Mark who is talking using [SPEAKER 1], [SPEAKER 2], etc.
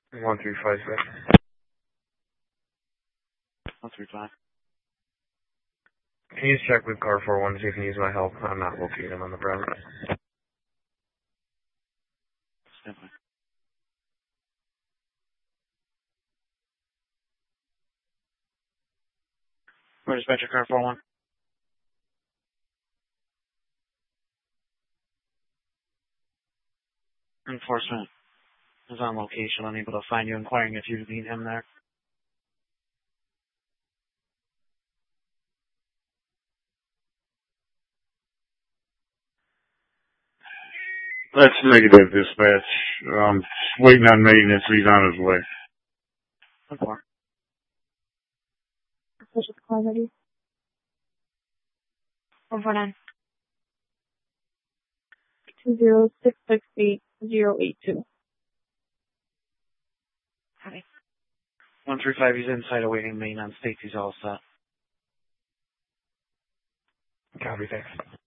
[SPEAKER 1] 1356.
[SPEAKER 2] 135.
[SPEAKER 1] Can you just check with car 41 to see if you can use my help? I'm not locating him on the ground.
[SPEAKER 2] Stand by. Where's dispatcher car 41? Enforcement is on location, unable to find you, inquiring if you need him there.
[SPEAKER 3] That's negative, dispatch. Waiting on maintenance. He's on his way.
[SPEAKER 2] 1-4.
[SPEAKER 4] Official call ready.
[SPEAKER 5] 149.
[SPEAKER 4] 20668-082.
[SPEAKER 5] Copy.
[SPEAKER 2] 135, he's inside awaiting main on Stacy's all set.
[SPEAKER 1] Copy, thanks.